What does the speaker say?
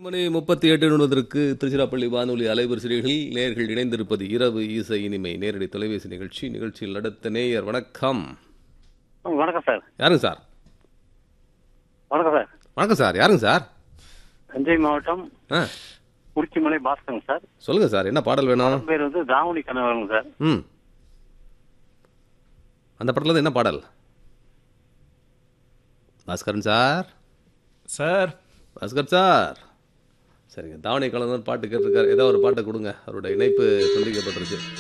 8:38 திருச்சிராப்பள்ளி வானொலி அலைவரிசைகளில் நேர்கள் இணைந்திருப்பது இரவு இசை இனிமை நேரடி தொலைபேசி நிகழ்ச்சியில் அடுத்த நேயர். வணக்கம். வணக்கம் சார். யாருங்க சார்? வணக்கம் சார். வணக்கம் சார். யாருங்க சார்? தஞ்சை மாவட்டம் குறிச்சிமலை பாஸ்கரன் சார். சொல்லுங்க சார், என்ன பாடல் வேணும்? பேர் வந்து தாவணி கனவரங்க சார். அந்த படத்துல என்ன பாடல்? Bhaskaran sir. Sir Bhaskar sir, சரிங்க. தாவணி கலந்தன் பாட்டு கேட்டிருக்காரு. ஏதாவது ஒரு பாட்டை கொடுங்க, அவருடைய இணைப்பு துண்டிக்கப்பட்டிருக்கு.